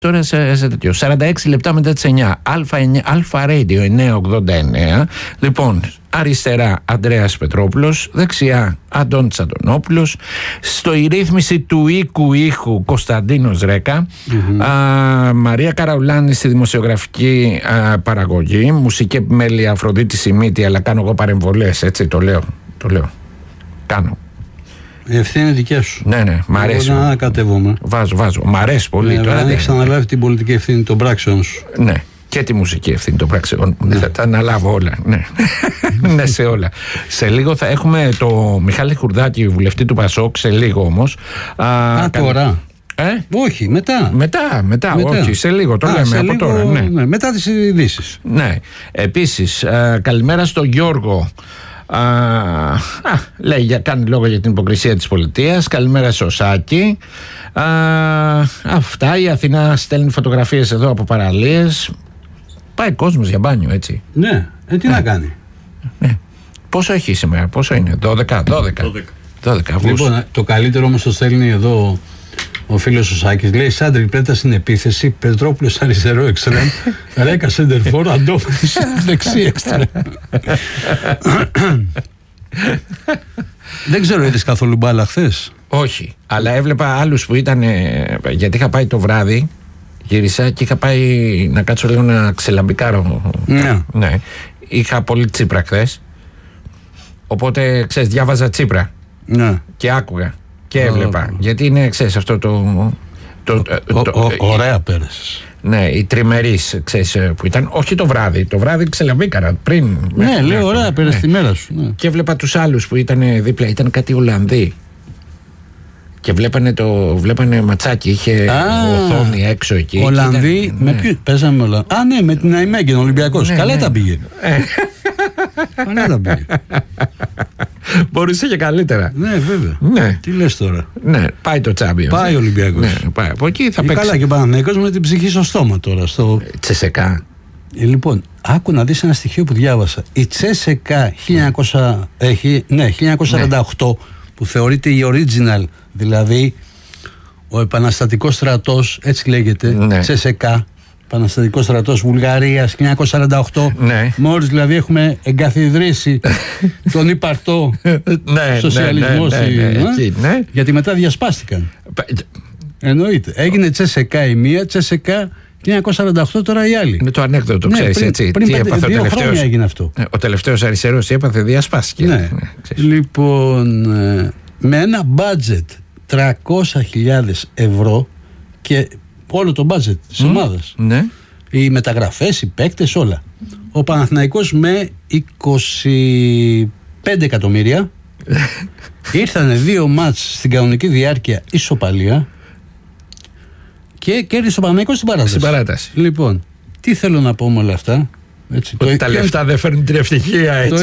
Τώρα σε τέτοιο. 46 λεπτά μετά τις 9. Αλφα Radio 989. Λοιπόν, αριστερά Ανδρέας Πετρόπουλος, δεξιά Αντώνης Αντωνόπουλος. Στο η ρύθμιση του ήχου Κωνσταντίνος Ρέκα. Μαρία Καραουλάνη στη δημοσιογραφική παραγωγή. Μουσική επιμέλεια Αφροδίτη Σιμίτη, αλλά κάνω εγώ παρεμβολές, έτσι το λέω. Κάνω. Η ευθύνη είναι δική σου. Ναι, μ' αρέσει. Εγώ να κατεβούμε. Βάζω. Μ' αρέσει πολύ. Τώρα δεν έχεις αναλάβει την πολιτική ευθύνη των πράξεων σου. Ναι. Και τη μουσική ευθύνη των πράξεων. Ναι. Θα τα αναλάβω όλα. Ναι. Ναι, σε όλα. Σε λίγο θα έχουμε το Μιχάλη Χουρδάκη, βουλευτή του Πασόκ, σε λίγο όμως. Τώρα. Όχι, μετά. Όχι, σε λίγο. Το λέμε από τώρα. Ναι. Μετά τις ειδήσεις. Ναι. Επίσης, καλημέρα στον Γιώργο. Κάνει λόγο για την υποκρισία της πολιτείας. Καλημέρα στο Σάκη. Αυτά. Η Αθηνά στέλνει φωτογραφίες εδώ από παραλίες. Πάει κόσμος για μπάνιο, έτσι. Ναι, τι να κάνει. Ναι. Πόσο έχει σήμερα, πόσο είναι? 12. Λοιπόν, το καλύτερο όμως το στέλνει εδώ ο φίλος ο Σάκης. Λέει: Σάντρι Πρέτα στην επίθεση, Πετρόπουλος αριστερό εξτρέμ, Ρέκα σεντερφόρ, Αντώνης δεξί εξτρέμ. Δεν ξέρω, είδες καθόλου μπάλα χθες? Όχι, αλλά έβλεπα άλλους που ήταν, γιατί είχα πάει το βράδυ, γύρισα και είχα πάει να κάτσω λίγο να ξελαμπικάρω. Ναι. Είχα πολύ Τσίπρα χθες, οπότε ξέρεις, διάβαζα Τσίπρα και άκουγα και έβλεπα, γιατί είναι, ξέρεις, αυτό ωραία πέρασες. Ναι, οι τριμερείς, ξέρεις, που ήταν, όχι το βράδυ ξελαμπίκαρα πριν. Ναι, λέω ωραία πέρασε τη μέρα σου. Ναι. Και έβλεπα τους άλλους που ήταν δίπλα, ήταν κάτι Ολλανδοί. Και βλέπανε ματσάκι, είχε οθόνη έξω εκεί. Ολλανδοί, με ποιους παίζαμε Ολλανδοί? Ναι, με την Αϊμέγγεν, Ολυμπιακός. Καλά τα πήγε. Καλά τα πήγε. Μπορούσε και καλύτερα. Ναι, βέβαια. Ναι. Τι λες τώρα? Ναι, πάει το Champions. Πάει ο Ολυμπιακός. Ναι, πάει. Από εκεί θα παίξει. Καλά και ο Παναθηναϊκός με την ψυχή στο στόμα τώρα. Τσεσεκά. Λοιπόν, άκου να δεις ένα στοιχείο που διάβασα. Η Τσεσεκά 1948, που θεωρείται η original, δηλαδή ο επαναστατικός στρατός, έτσι λέγεται, Τσεσεκά, επαναστατικός στρατός Βουλγαρίας 1948. Ναι. Μόλις δηλαδή έχουμε εγκαθιδρύσει τον υπαρτό σοσιαλισμό, γιατί μετά διασπάστηκαν. Εννοείται. Έγινε Τσεσεκά η μία, Τσεσεκά 1948 τώρα η άλλη. Είναι το ανέκδοτο, ξέρεις, έτσι. Πριν 2 χρόνια έγινε αυτό. Ο τελευταίος αριστερός έπαθε, διασπάστηκε. Ναι. Λοιπόν, με ένα budget 300.000 ευρώ και όλο το budget της ομάδας. Ναι. Οι μεταγραφές, οι παίκτες, όλα. Ο Παναθηναϊκός με 25 εκατομμύρια ήρθανε 2 μάτς στην κανονική διάρκεια ισοπαλία και κέρδισε ο Παναθηναϊκός στην παράταση. Λοιπόν, τι θέλω να πω με όλα αυτά? Έτσι, τα λεφτά δεν φέρνουν την ευτυχία, έτσι.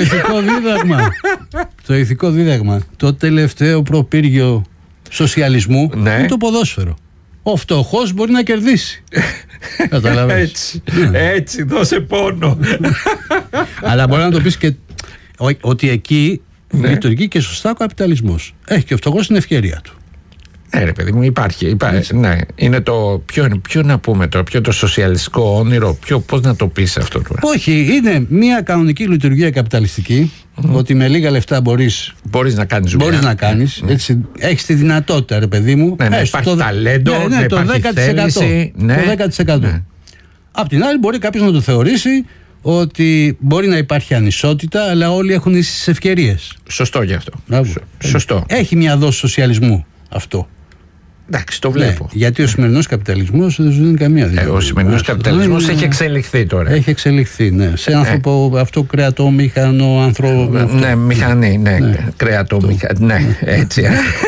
Το ηθικό δίδαγμα. Το τελευταίο προπύργιο σοσιαλισμού είναι το ποδόσφαιρο. Ο φτωχός μπορεί να κερδίσει. Καταλαβαίνεις. Έτσι, δώσε πόνο. Αλλά μπορεί να το πεις και ότι εκεί λειτουργεί και σωστά ο καπιταλισμός. Έχει και ο φτωχός την ευκαιρία του. Ρε παιδί μου, υπάρχει. Ναι. Είναι το ποιο να πούμε τώρα, ποιο το σοσιαλιστικό όνειρο, πώς να το πεις αυτό τώρα? Όχι, είναι μια κανονική λειτουργία καπιταλιστική, ότι με λίγα λεφτά μπορείς να κάνεις δουλειά. Μπορείς να κάνεις, έτσι, έχεις τη δυνατότητα, ρε παιδί μου. Ναι, υπάρχει ταλέντο, το 10%. Το 10%. Απ' την άλλη μπορεί κάποιος να το θεωρήσει ότι μπορεί να υπάρχει ανισότητα, αλλά όλοι έχουν ίσες ευκαιρίες. Σωστό γι' αυτό. Σωστό. Έχει μια δόση σοσιαλισμού αυτό. Εντάξει, το βλέπω. Ναι, γιατί ο σημερινός καπιταλισμός δεν σου δίνει καμία δύναμη. Ο σημερινός καπιταλισμός έχει εξελιχθεί τώρα. Έχει εξελιχθεί, ναι. Σε άνθρωπο, αυτό κρεατόμηχανο άνθρωπο. Ναι, μηχανή, κρεατόμηχανο. Ναι, έτσι.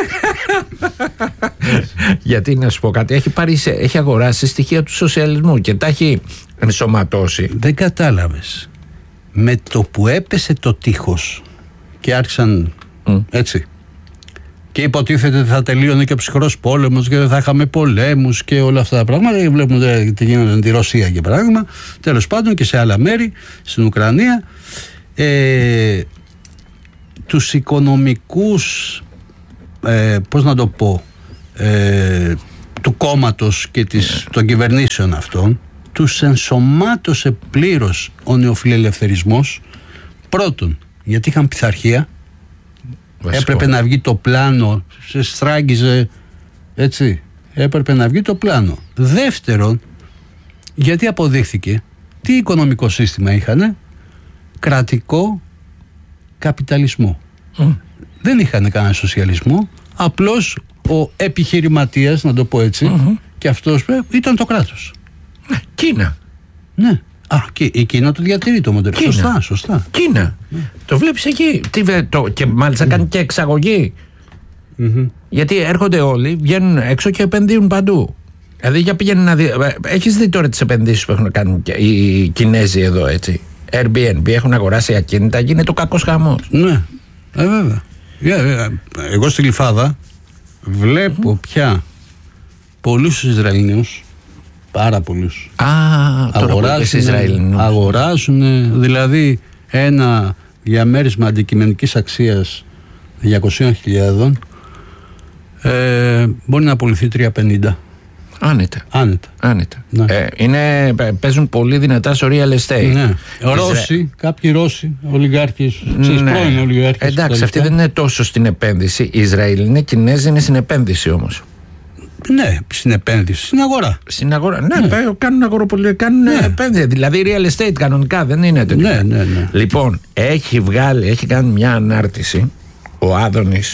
Γιατί να σου πω κάτι, έχει αγοράσει στοιχεία του σοσιαλισμού και τα έχει ενσωματώσει. Δεν κατάλαβες. Με το που έπεσε το τείχος και άρχισαν έτσι. Και υποτίθεται ότι θα τελείωνε και ο ψυχρός πόλεμος και δεν θα είχαμε πολέμους και όλα αυτά τα πράγματα. Και βλέπουμε τι γίνεται με τη Ρωσία για παράδειγμα. Τέλος πάντων και σε άλλα μέρη, στην Ουκρανία. Τους οικονομικούς, πώς να το πω, του κόμματος και των κυβερνήσεων αυτών, τους ενσωμάτωσε πλήρως ο νεοφιλελευθερισμός. Πρώτον, γιατί είχαν πειθαρχία. Βασικό. Έπρεπε να βγει το πλάνο, σε στράγγιζε, έτσι. Έπρεπε να βγει το πλάνο. Δεύτερον, γιατί αποδείχθηκε τι οικονομικό σύστημα είχανε? Κρατικό καπιταλισμό. Δεν είχαν κανένα σοσιαλισμό. Απλώς ο επιχειρηματίας, να το πω έτσι, και αυτός ήταν το κράτος. Κίνα. Ναι. Και η Κίνα το διατηρεί το μοντέλο. Σωστά. Κίνα. Το βλέπεις εκεί. Και μάλιστα κάνει και εξαγωγή. Γιατί έρχονται όλοι, βγαίνουν έξω και επενδύουν παντού. Δηλαδή για πήγαινε να δει. Έχεις δει τώρα τις επενδύσεις που έχουν κάνει οι Κινέζοι εδώ, έτσι? Airbnb, έχουν αγοράσει ακίνητα, γίνεται ο κακός χαμός. Ναι, βέβαια. Εγώ στη Γλυφάδα βλέπω πια πολλούς Ισραηλινούς, πάρα πολλούς. Αγοράζουν, δηλαδή ένα διαμέρισμα αντικειμενικής αξίας 200.000 μπορεί να απολυθεί 350. Άνετα. Ναι. Παίζουν πολύ δυνατά στο real estate. Ναι. Κάποιοι Ρώσοι ολιγάρχες, πρώην ολιγάρχες. Εντάξει, αυτοί δεν είναι τόσο στην επένδυση. Οι Ισραηλινοί, Κινέζοι είναι στην επένδυση όμως. Ναι, στην επένδυση, στην αγορά. Ναι, κάνουν αγοροπολιτεία, κάνουν επένδυση. Δηλαδή real estate κανονικά δεν είναι τέτοιο. Ναι. Λοιπόν, έχει κάνει μια ανάρτηση ο Άδωνης.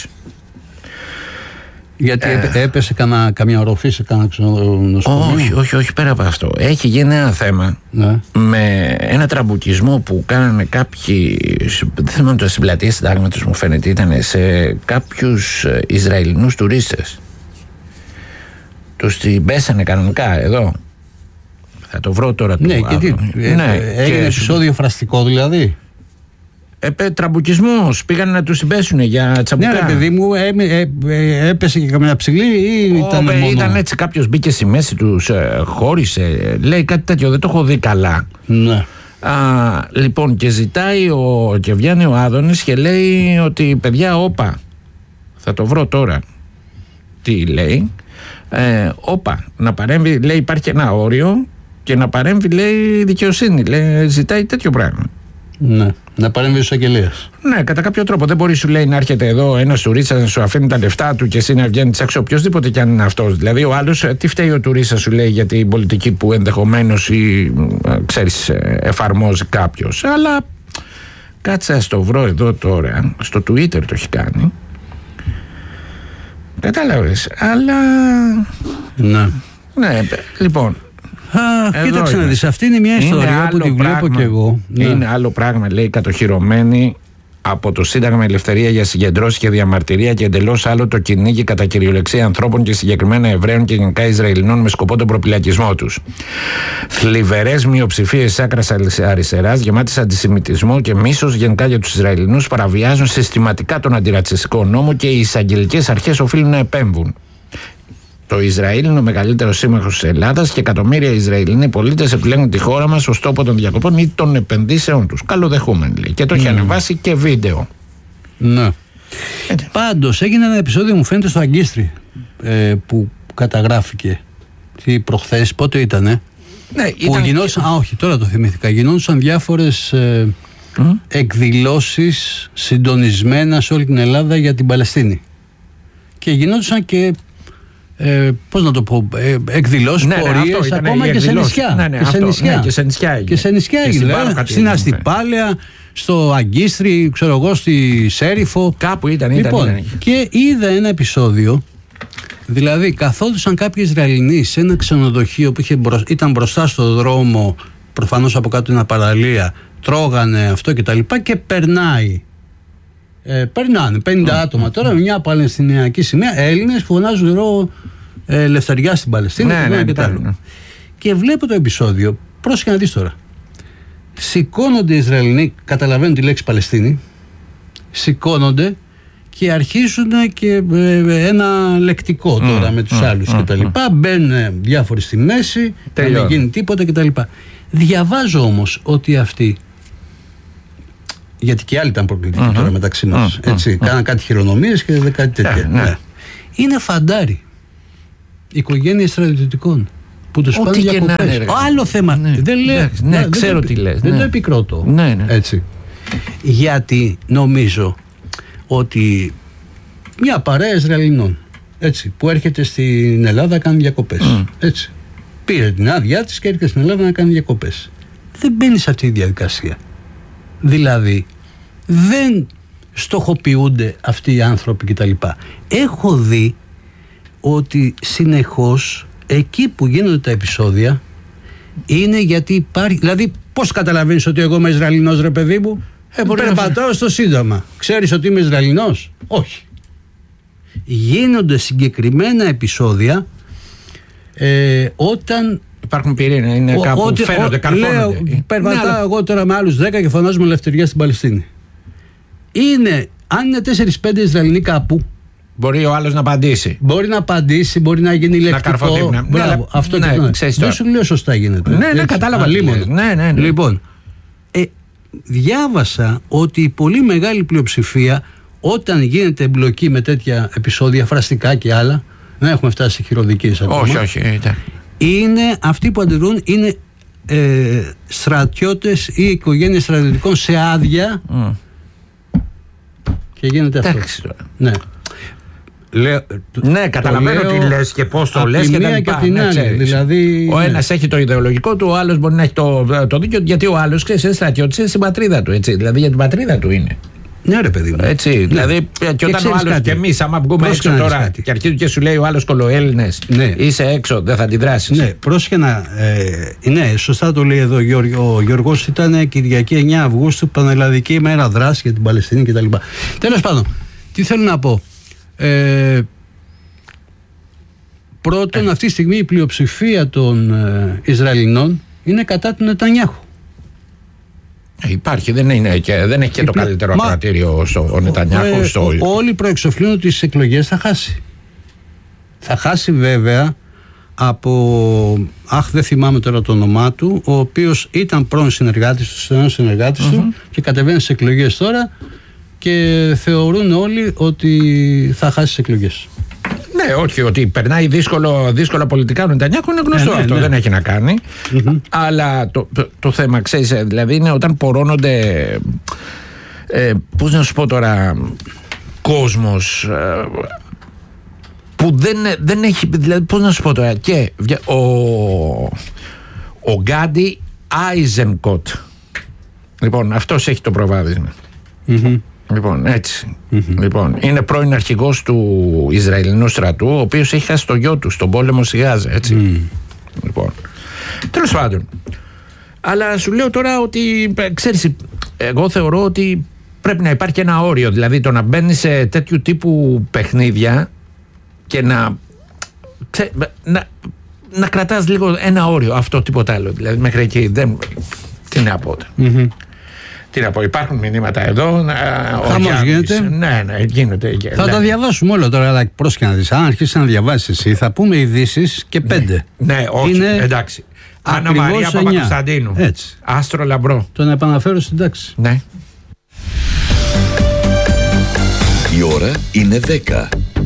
Γιατί έπεσε καμιά οροφή σε κανένα νοσοκομείο? Όχι, πέρα από αυτό. Έχει γίνει ένα θέμα με ένα τραμπουκισμό που κάνανε κάποιοι, δεν θυμάμαι το συμπλατεία συντάγματος, μου φαίνεται, ήταν σε κάποιους Ισραηλινούς τουρίστες. Τους την πέσανε κανονικά εδώ. Θα το βρω τώρα. Ναι, έγινε επεισόδιο φραστικό δηλαδή. Τραμπουκισμός, πήγαν να τους συμπέσουν για τσαμπουκά. Ναι, παιδί μου, έπεσε και καμιά ψηλή ή ήταν έτσι, κάποιος μπήκε στη μέση τους, χώρισε, λέει κάτι τέτοιο, δεν το έχω δει καλά. Ναι. Λοιπόν, και και βγαίνει ο Άδωνης και λέει ότι παιδιά, όπα, θα το βρω τώρα. Τι λέει? Όπα, να παρέμβει, λέει, υπάρχει ένα όριο και να παρέμβει, λέει, δικαιοσύνη, λέει, ζητάει τέτοιο πράγμα. Ναι, να παρέμβει ο εισαγγελέας. Ναι, κατά κάποιο τρόπο. Δεν μπορεί, σου λέει, να έρχεται εδώ ένας τουρίστας να σου αφήνει τα λεφτά του και εσύ να βγαίνεις έξω, οποιοδήποτε κι αν είναι αυτός. Δηλαδή, ο άλλος, τι φταίει ο τουρίστας, σου λέει, για την πολιτική που ενδεχομένως ξέρεις, εφαρμόζει κάποιος. Αλλά κάτσε να το βρω εδώ τώρα. Στο Twitter το έχει κάνει. Κατάλαβες. Αλλά. Ναι, λοιπόν. Κοίταξε να δεις, αυτή είναι μια ιστορία που τη βλέπω κι εγώ. Είναι άλλο πράγμα, λέει, κατοχυρωμένη από το Σύνταγμα Ελευθερία για συγκεντρώσεις και διαμαρτυρία, και εντελώς άλλο το κυνήγι κατά κυριολεξία ανθρώπων και συγκεκριμένα Εβραίων και γενικά Ισραηλινών με σκοπό τον προπυλακισμό τους. Θλιβερές μειοψηφίες της άκρας αριστεράς, γεμάτες αντισημιτισμό και μίσος γενικά για τους Ισραηλινούς, παραβιάζουν συστηματικά τον αντιρατσιστικό νόμο και οι εισαγγελικές αρχές οφείλουν να επέμβουν. Το Ισραήλ είναι ο μεγαλύτερος σύμμαχος της Ελλάδας και εκατομμύρια Ισραηλινοί πολίτες επιλέγουν τη χώρα μας ως τόπο των διακοπών ή των επενδύσεων τους. Καλοδεχούμενοι, λέει. Και το έχει ανεβάσει και βίντεο. Ναι. Πάντως έγινε ένα επεισόδιο, μου φαίνεται, στο Αγκίστρι, που καταγράφηκε προχθές. Πότε ήτανε? Ναι, που γινόντουσαν, όχι, τώρα το θυμήθηκα. Γινόντουσαν διάφορες εκδηλώσεις συντονισμένα σε όλη την Ελλάδα για την Παλαιστίνη. Και γινόντουσαν και πώς να το πω, εκδηλώσεις, πορείες, ακόμα και σε νησιά. Και σε νησιά έγινε. Στην Αστυπάλαια, στο Αγκίστρι, ξέρω εγώ, στη Σέριφο. Κάπου ήταν. Και είδα ένα επεισόδιο. Δηλαδή, καθόντουσαν κάποιοι Ισραηλινοί σε ένα ξενοδοχείο που ήταν μπροστά στο δρόμο, προφανώς από κάτω ένα παραλία, τρώγανε αυτό κτλ. Και περνάει. Περνάνε 50 άτομα τώρα με μια παλαιστινιακή σημαία, Έλληνες που φωνάζουν ελευθεριά στην Παλαιστίνη. Και βλέπω το επεισόδιο. Πρόσεχε να δεις τώρα. Σηκώνονται οι Ισραηλινοί, καταλαβαίνουν τη λέξη Παλαιστίνη, σηκώνονται και αρχίζουν και ένα λεκτικό τώρα με τους άλλους κτλ. Μπαίνουν διάφοροι στη μέση, δεν γίνει τίποτα κτλ. Διαβάζω όμως ότι αυτοί, γιατί και άλλοι ήταν προκλητικοί τώρα μεταξύ μας, έτσι, κάναν κάτι χειρονομίες και κάτι τέτοια. Είναι φαντάρι. οικογένειες στρατιωτικών που τους πάνε διακοπές. Άλλο θέμα. Ναι, ξέρω τι λες. Δεν το επικρότω. Ναι. Έτσι. Γιατί νομίζω ότι μια παρέα Ισραηλινών, έτσι, που έρχεται στην Ελλάδα να κάνει διακοπές. Έτσι. Πήρε την άδειά της και έρχεται στην Ελλάδα να κάνει διακοπές. Δεν μπαίνει σε αυτή τη διαδικασία. Δηλαδή, δεν στοχοποιούνται αυτοί οι άνθρωποι κτλ. Έχω δει ότι συνεχώς εκεί που γίνονται τα επεισόδια είναι γιατί υπάρχει. Δηλαδή, πώς καταλαβαίνεις ότι εγώ είμαι Ισραηλινός, ρε παιδί μου? Περπατάω στο Σύνταγμα. Ξέρεις ότι είμαι Ισραηλινός? Όχι. Γίνονται συγκεκριμένα επεισόδια όταν υπάρχουν πυρήνα, είναι κάπου φαίνονται, καρφώνονται. Περπατάω εγώ τώρα με άλλους 10 και φωνάζουμε ελευθερία στην Παλαιστίνη. Αν είναι 4-5 Ισραηλινοί κάπου, μπορεί ο άλλος να απαντήσει. Μπορεί να απαντήσει, μπορεί να γίνει λεκτικό. Μπράβο, αυτό δεν σου λέω σωστά γίνεται. Ναι, κατάλαβα. Ναι. Λοιπόν, διάβασα ότι η πολύ μεγάλη πλειοψηφία, όταν γίνεται εμπλοκή με τέτοια επεισόδια, φραστικά και άλλα, δεν έχουμε φτάσει σε χειροδικίες ακόμα. Όχι. Είναι αυτοί που αντιδρούν, είναι στρατιώτες ή οικογένειες στρατιωτικών σε άδεια. Και γίνεται αυτό. Ναι. Ναι, καταλαβαίνω τι λες και πώς το λες και τα λοιπά. Και την άλλη. Δηλαδή, ο ένας έχει το ιδεολογικό του, ο άλλος μπορεί να έχει το δίκιο, γιατί ο άλλος, ξέρεις, είναι στρατιώτης, είναι στην πατρίδα του. Έτσι. Δηλαδή για την πατρίδα του είναι. Ναι, ρε παιδί μου. Έτσι, ναι. Δηλαδή, και όταν ο άλλος και εμείς, άμα βγούμε έξω τώρα και αρχίζει και σου λέει ο άλλος κολοέλληνες, είσαι έξω, δεν θα αντιδράσεις. Ναι, πρόσεχε να. Ναι, σωστά το λέει εδώ ο Γιώργος. Ήταν Κυριακή 9 Αυγούστου, Πανελλαδική ημέρα δράση για την Παλαιστίνη κτλ. Τέλος πάντων, τι θέλω να πω. Πρώτον, αυτή τη στιγμή η πλειοψηφία των Ισραηλινών είναι κατά του Νετανιάχου. Υπάρχει, δεν έχει και το καλύτερο ακροατήριο ο Νετανιάχου. Όλοι προεξοφλούν ότι στις εκλογές θα χάσει. Θα χάσει βέβαια από. Δεν θυμάμαι τώρα το όνομά του, ο οποίος ήταν πρώην συνεργάτης του και κατεβαίνει στις εκλογές τώρα και θεωρούν όλοι ότι θα χάσει τις εκλογές. Ναι, όχι, ότι περνάει δύσκολα πολιτικά ο Νετανιάχου είναι γνωστό αυτό, δεν έχει να κάνει. Αλλά το θέμα, ξέρεις, δηλαδή είναι όταν πορώνονται, πώς να σου πω τώρα, κόσμος που δεν έχει, δηλαδή πώς να σου πω τώρα, και ο Γκάντι Άιζενκοτ, λοιπόν, αυτός έχει το προβάδισμα. Λοιπόν, έτσι. Λοιπόν, είναι πρώην αρχηγός του Ισραηλινού στρατού, ο οποίος έχει χάσει το γιο του στον πόλεμο στη Γάζα, έτσι. Λοιπόν, τέλος πάντων. Αλλά σου λέω τώρα ότι, ξέρεις, εγώ θεωρώ ότι πρέπει να υπάρχει ένα όριο. Δηλαδή το να μπαίνεις σε τέτοιου τύπου παιχνίδια και να κρατάς λίγο ένα όριο, αυτό, τίποτα άλλο. Δηλαδή μέχρι εκεί τι να πω. Τι να πω, υπάρχουν μηνύματα εδώ. Χαμός γίνεται. Ναι, γίνεται. Θα τα διαβάσουμε όλα τώρα, αλλά πρόσεχε να δεις. Αν αρχίσεις να διαβάσεις εσύ, θα πούμε ειδήσεις και 5. Ναι, όχι, είναι εντάξει. Άννα Μαρία Παπακοσταντίνου. Έτσι. Άστρο λαμπρό. Τον επαναφέρω στην τάξη. Ναι. Η ώρα είναι 10.